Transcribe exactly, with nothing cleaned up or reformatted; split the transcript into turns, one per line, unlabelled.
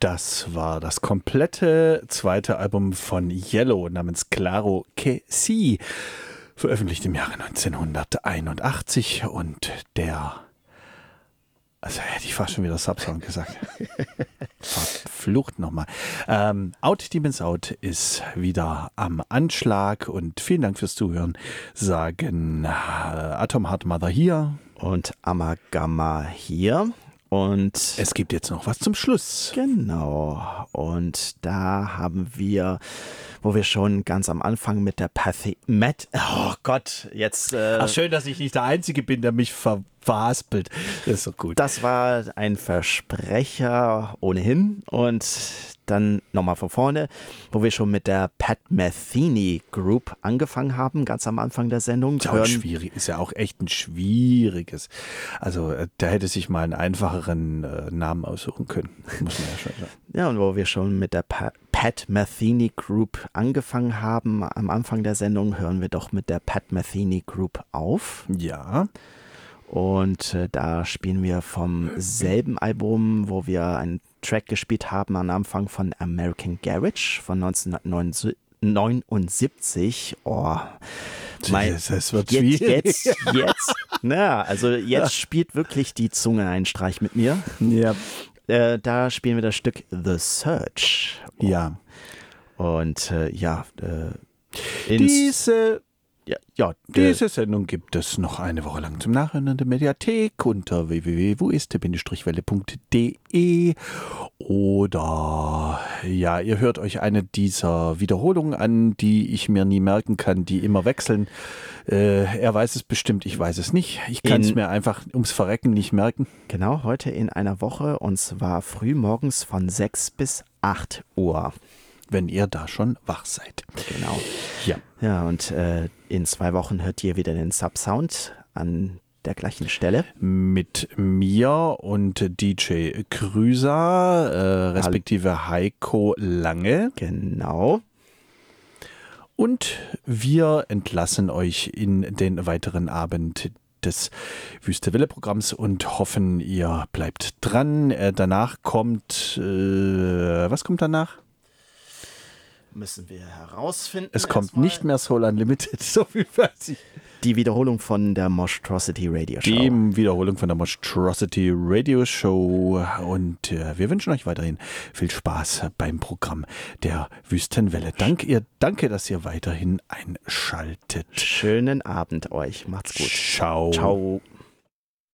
Das war das komplette zweite Album von Yellow namens Claro que sí, veröffentlicht im Jahre neunzehnhunderteinundachtzig und der, also hätte ich fast schon wieder Subsound gesagt, verflucht nochmal. Ähm, Out Demons Out ist wieder am Anschlag und vielen Dank fürs Zuhören, sagen äh, Atom Heart Mother hier
und Amagama hier. Und
es gibt jetzt noch was zum Schluss.
Genau. Und da haben wir, wo wir schon ganz am Anfang mit der Pathy... Matt... Oh Gott, jetzt... Äh,
Ach, schön, dass ich nicht der Einzige bin, der mich ver verhaspelt. Das ist so gut.
Das war ein Versprecher ohnehin. Und dann nochmal von vorne, wo wir schon mit der Pat Metheny Group angefangen haben, ganz am Anfang der Sendung.
Ist ja auch schwierig, ist ja auch echt ein schwieriges. Also da hätte sich mal einen einfacheren äh, Namen aussuchen können, muss man ja schon sagen.
Ja, und wo wir schon mit der pa Pat Metheny Group angefangen haben, am Anfang der Sendung, hören wir doch mit der Pat Metheny Group auf.
Ja.
Und äh, da spielen wir vom selben Album, wo wir einen Track gespielt haben am Anfang von American Garage von neunzehnhundertneunundsiebzig. Oh, mein,
das, das wird
jetzt,
schwierig.
Jetzt, jetzt, na, also jetzt ja. Spielt wirklich die Zunge einen Streich mit mir.
Ja.
Äh, da spielen wir das Stück The Search.
Oh. Ja.
Und äh, ja, äh,
diese...
Ja, ja,
Diese Sendung gibt es noch eine Woche lang zum Nachhören in der Mediathek unter w w w punkt wo ist welle punkt de oder ja, ihr hört euch eine dieser Wiederholungen an, die ich mir nie merken kann, die immer wechseln. Äh, er weiß es bestimmt, ich weiß es nicht. Ich kann es mir einfach ums Verrecken nicht merken.
Genau, heute in einer Woche und zwar früh morgens von sechs bis acht Uhr.
Wenn ihr da schon wach seid.
Genau.
Ja.
Ja, und äh, in zwei Wochen hört ihr wieder den Subsound an der gleichen Stelle.
Mit mir und D J Krüser, äh, respektive Heiko Lange.
Genau.
Und wir entlassen euch in den weiteren Abend des Wüste-Welle-Programms und hoffen, ihr bleibt dran. Äh, danach kommt, äh, was kommt danach?
Müssen wir herausfinden.
Es kommt nicht mehr Soul Unlimited, so viel weiß ich.
Die Wiederholung von der Monstrosity Radio Show.
Die Wiederholung von der Monstrosity Radio Show. Und äh, wir wünschen euch weiterhin viel Spaß beim Programm der Wüstenwelle. Dank ihr, danke, dass ihr weiterhin einschaltet.
Schönen Abend euch. Macht's gut.
Ciao.
Ciao.